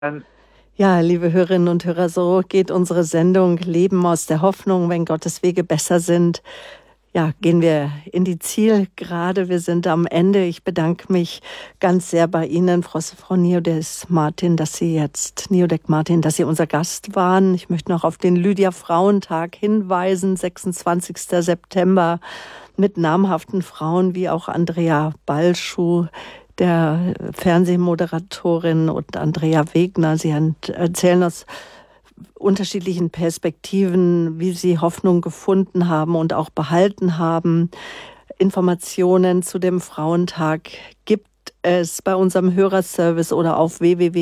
Ja, liebe Hörerinnen und Hörer, so geht unsere Sendung Leben aus der Hoffnung, wenn Gottes Wege besser sind. Ja, gehen wir in die Zielgerade. Wir sind am Ende. Ich bedanke mich ganz sehr bei Ihnen, Frau Niodek-Martin, dass Sie unser Gast waren. Ich möchte noch auf den Lydia-Frauentag hinweisen, 26. September, mit namhaften Frauen wie auch Andrea Balschuh, der Fernsehmoderatorin, und Andrea Wegner. Sie erzählen aus unterschiedlichen Perspektiven, wie sie Hoffnung gefunden haben und auch behalten haben. Informationen zu dem Frauentag gibt es bei unserem Hörerservice oder auf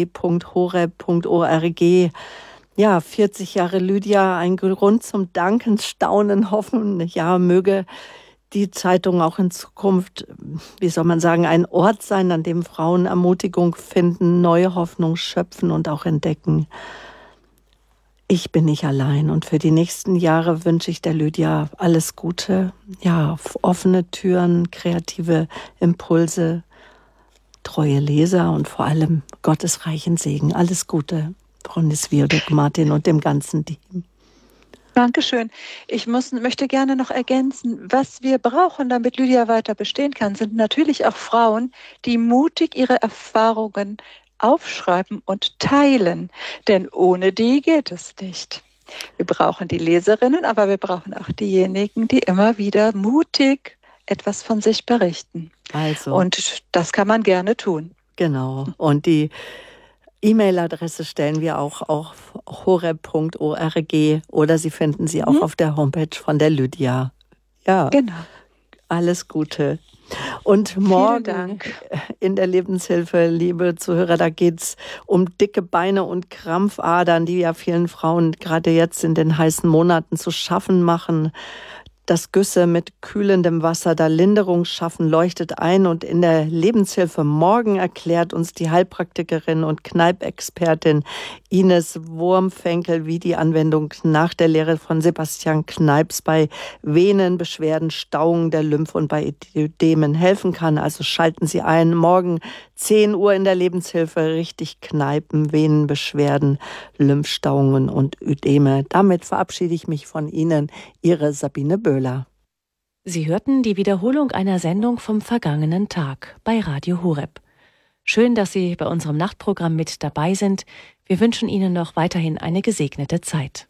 www.horeb.org. Ja, 40 Jahre Lydia, ein Grund zum Danken, Staunen, Hoffen. Ja, möge die Zeitung auch in Zukunft, wie soll man sagen, ein Ort sein, an dem Frauen Ermutigung finden, neue Hoffnung schöpfen und auch entdecken. Ich bin nicht allein, und für die nächsten Jahre wünsche ich der Lydia alles Gute. Ja, offene Türen, kreative Impulse, treue Leser und vor allem gottesreichen Segen. Alles Gute, Frau Niodek-Martin und dem ganzen Team. Dankeschön. Ich möchte gerne noch ergänzen, was wir brauchen, damit Lydia weiter bestehen kann, sind natürlich auch Frauen, die mutig ihre Erfahrungen aufschreiben und teilen. Denn ohne die geht es nicht. Wir brauchen die Leserinnen, aber wir brauchen auch diejenigen, die immer wieder mutig etwas von sich berichten. Und das kann man gerne tun. Genau. Und die E-Mail-Adresse stellen wir auch auf horeb.org, oder Sie finden sie auch auf der Homepage von der Lydia. Ja, genau. Alles Gute. Und morgen in der Lebenshilfe, liebe Zuhörer, da geht es um dicke Beine und Krampfadern, die ja vielen Frauen gerade jetzt in den heißen Monaten zu schaffen machen. Dass Güsse mit kühlendem Wasser da Linderung schaffen, leuchtet ein. Und in der Lebenshilfe morgen erklärt uns die Heilpraktikerin und Kneipp-Expertin Ines Wurmfenkel, wie die Anwendung nach der Lehre von Sebastian Kneips bei Venenbeschwerden, Stauungen der Lymphe und bei Ödemen helfen kann. Also schalten Sie ein. Morgen 10 Uhr in der Lebenshilfe, richtig Kneipen, Venenbeschwerden, Lymphstauungen und Ödeme. Damit verabschiede ich mich von Ihnen, Ihre Sabine Böhler. Sie hörten die Wiederholung einer Sendung vom vergangenen Tag bei Radio Horeb. Schön, dass Sie bei unserem Nachtprogramm mit dabei sind. Wir wünschen Ihnen noch weiterhin eine gesegnete Zeit.